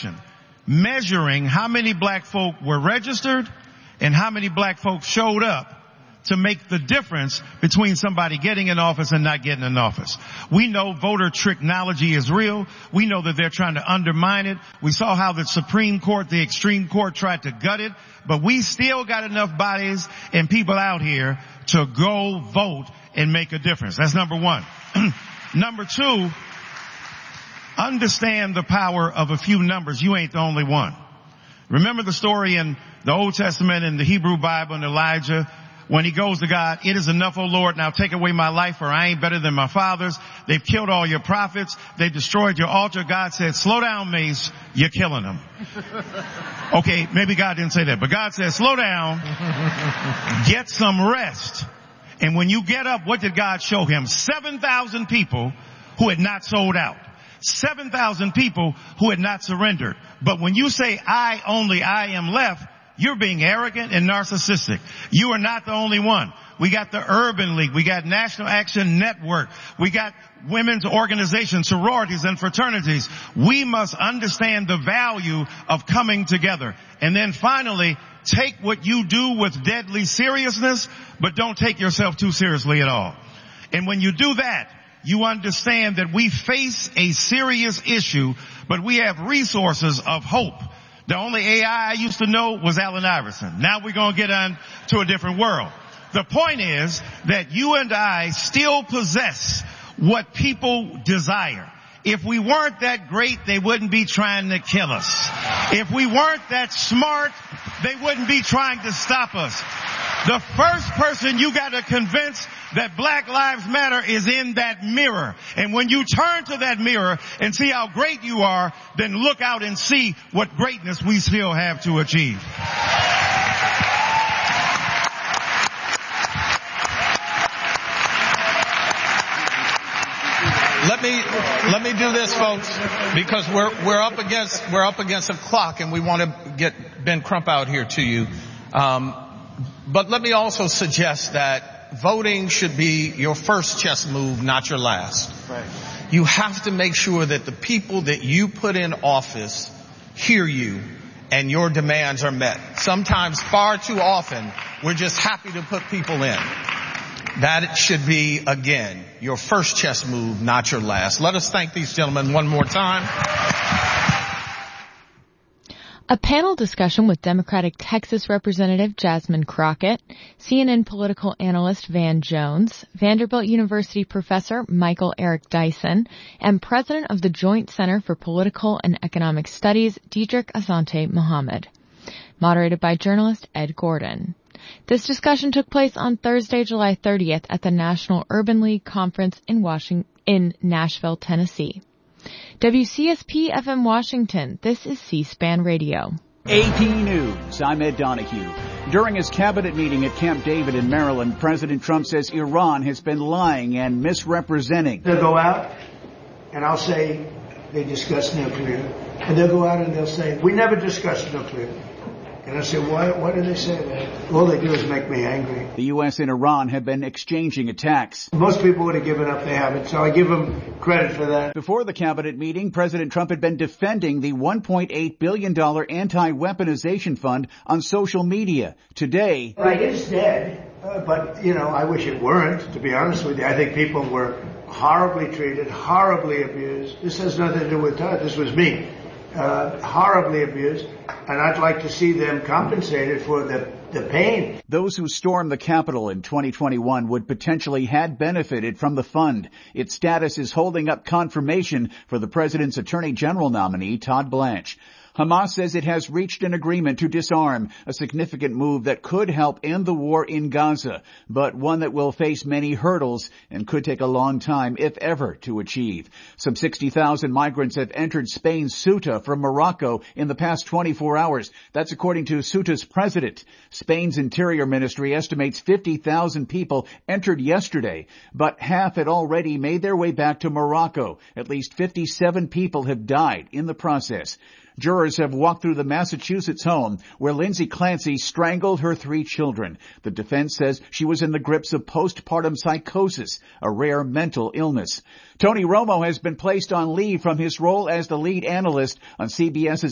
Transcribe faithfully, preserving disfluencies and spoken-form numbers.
election, measuring how many black folk were registered and how many black folks showed up to make the difference between somebody getting in office and not getting in office. We know voter technology is real. We know that they're trying to undermine it. We saw how the Supreme Court, the extreme court, tried to gut it. But we still got enough bodies and people out here to go vote and make a difference. That's number one. Number two, understand the power of a few numbers. You ain't the only one. Remember the story in the Old Testament and the Hebrew Bible and Elijah when he goes to God, it is enough, O Lord, now take away my life, for I ain't better than my fathers. They've killed all your prophets. They destroyed your altar. God said, slow down, Mace. You're killing them. Okay, maybe God didn't say that, but God said, slow down. Get some rest. And when you get up, what did God show him? seven thousand people who had not sold out. seven thousand people who had not surrendered. But when you say, I only, I am left, you're being arrogant and narcissistic. You are not the only one. We got the Urban League. We got National Action Network. We got women's organizations, sororities and fraternities. We must understand the value of coming together. And then finally, take what you do with deadly seriousness, but don't take yourself too seriously at all. And when you do that, you understand that we face a serious issue, but we have resources of hope. The only A I I used to know was Allen Iverson. Now we're going to get on to a different world. The point is that you and I still possess what people desire. If we weren't that great, they wouldn't be trying to kill us. If we weren't that smart, they wouldn't be trying to stop us. The first person you got to convince that Black Lives Matter is in that mirror. And when you turn to that mirror and see how great you are, then look out and see what greatness we still have to achieve. Let me let me do this, folks, because we're we're up against we're up against a clock, and we want to get Ben Crump out here to you. Um, but let me also suggest that voting should be your first chess move, not your last. Right. You have to make sure that the people that you put in office hear you and your demands are met. Sometimes, far too often, we're just happy to put people in. That should be, again, your first chess move, not your last. Let us thank these gentlemen one more time. A panel discussion with Democratic Texas Representative Jasmine Crockett, C N N political analyst Van Jones, Vanderbilt University professor Michael Eric Dyson, and president of the Joint Center for Political and Economic Studies, Diedrich Asante Mohammed. Moderated by journalist Ed Gordon. This discussion took place on Thursday, July thirtieth at the National Urban League Conference in Washington, in Nashville, Tennessee. W C S P F M Washington, this is C-SPAN Radio. A P News, I'm Ed Donahue. During his cabinet meeting at Camp David in Maryland, President Trump says Iran has been lying and misrepresenting. They'll go out and I'll say they discussed nuclear. And they'll go out and they'll say, we never discussed nuclear. And I said, why, why do they say that? All they do is make me angry. The U S and Iran have been exchanging attacks. Most people would have given up. They haven't. So I give them credit for that. Before the cabinet meeting, President Trump had been defending the one point eight billion dollars anti-weaponization fund on social media. Today, right, it's dead. Uh, but, you know, I wish it weren't, to be honest with you. I think people were horribly treated, horribly abused. This has nothing to do with Todd. This was me. Uh, horribly abused, and I'd like to see them compensated for the, the pain. Those who stormed the Capitol in twenty twenty-one would potentially had benefited from the fund. Its status is holding up confirmation for the president's attorney general nominee, Todd Blanche. Hamas says it has reached an agreement to disarm, a significant move that could help end the war in Gaza, but one that will face many hurdles and could take a long time, if ever, to achieve. Some sixty thousand migrants have entered Spain's Ceuta from Morocco in the past twenty-four hours. That's according to Ceuta's president. Spain's Interior Ministry estimates fifty thousand people entered yesterday, but half had already made their way back to Morocco. At least fifty-seven people have died in the process. Jurors have walked through the Massachusetts home where Lindsay Clancy strangled her three children. The defense says she was in the grips of postpartum psychosis, a rare mental illness. Tony Romo has been placed on leave from his role as the lead analyst on C B S's